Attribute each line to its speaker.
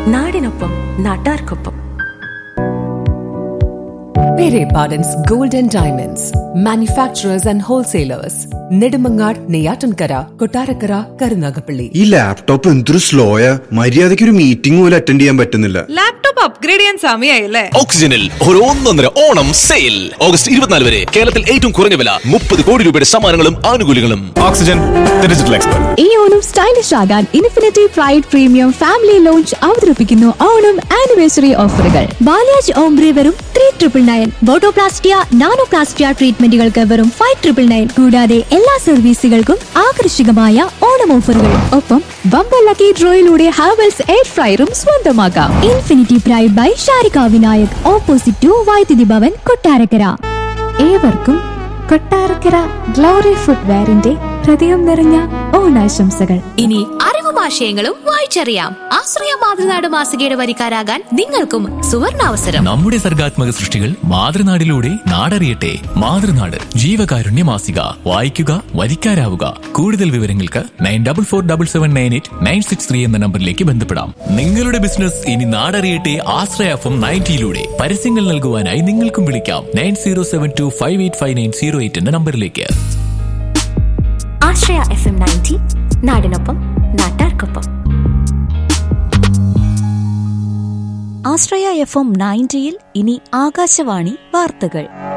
Speaker 1: നാടിനൊപ്പം നാട്ടാർക്കൊപ്പം.
Speaker 2: Pere Pardon's Gold and Diamonds, manufacturers and wholesalers. Nedumangad, Neyyattinkara, Kottarakkara, Karunagappally.
Speaker 3: ഈ ലാപ്ടോപ്പ് എന്തൊരു സ്ലോയാ, മര്യാദയ്ക്ക് ഒരു മീറ്റിംഗ് പോലും അറ്റൻഡ് ചെയ്യാൻ പറ്റുന്നില്ല.
Speaker 4: ലാപ്ടോപ്പ് അപ്ഗ്രേഡ് ചെയ്യാൻ സമയമായില്ലേ?
Speaker 5: ഓക്സിജനിൽ ഒരു 1.5 ഓണം സെയിൽ ഓഗസ്റ്റ് 24 വരെ. കേരളത്തിൽ ഏറ്റവും കുറഞ്ഞ വില, 30 കോടി രൂപയുടെ സമ്മാനങ്ങളും ആനുകൂല്യങ്ങളും.
Speaker 6: Oxygen digital expert.
Speaker 7: ഈ ഓണം സ്റ്റൈലിഷ് ആകാൻ infinity pride premium family launch അവതരിപ്പിക്കുന്നു ഓണം ആനിവേഴ്സറി ഓഫറുകൾ. ബാലാജ് ഓംബ്രി വെറും 3,999, ബോട്ടോപ്ലാസ്റ്റിയ നാനോപ്ലാസ്റ്റിയ ട്രീറ്റ്മെന്റുകൾക്ക് വെറും 5,999. കൂടാതെ എല്ലാ സർവീസുകൾക്കും ആകർഷകമായ ഓണം ഓഫറുകൾ. ഒപ്പം ബമ്പർ ലക്കി ഡ്രോയിലൂടെ ഹാവൽസ് എയർ ഫ്രയറും സ്വന്തമാക്കാം. Infinity pride by Sharika Vinayak, opposite to വൈദ്യുതി ഭവൻ, കൊട്ടാരക്കര. ഏവർക്കും കൊട്ടാരക്കര ഗ്ലോറി ഫുട്വെയറിന്റെ ഹൃദയം നിറഞ്ഞ ഓണാശംസകൾ.
Speaker 8: ഇനി അറിവും ആശയങ്ങളും വായിച്ചറിയാം. ആശ്രയ മാതൃനാട് മാസികയുടെ വരിക്കാരാകാൻ നിങ്ങൾക്കും സുവർണാവസരം.
Speaker 9: നമ്മുടെ സർഗാത്മക സൃഷ്ടികൾ മാതൃനാടിലൂടെ നാടറിയട്ടെ. മാതൃനാട് ജീവകാരുണ്യ മാസിക. വായിക്കുക, വരിക്കാരാവുക. കൂടുതൽ വിവരങ്ങൾക്ക് 94477896 എന്ന നമ്പറിലേക്ക് ബന്ധപ്പെടാം. നിങ്ങളുടെ ബിസിനസ് ഇനി നാടറിയട്ടെ. ആശ്രയ FM 90 പരസ്യങ്ങൾ നൽകുവാനായി നിങ്ങൾക്കും വിളിക്കാം 9072585908 എന്ന നമ്പറിലേക്ക്.
Speaker 1: ആശ്രയ FM 90 നാടിനൊപ്പം നാട്ടാർക്കൊപ്പം.
Speaker 7: ആശ്രയ FM 90 ഇനി ആകാശവാണി വാർത്തകൾ.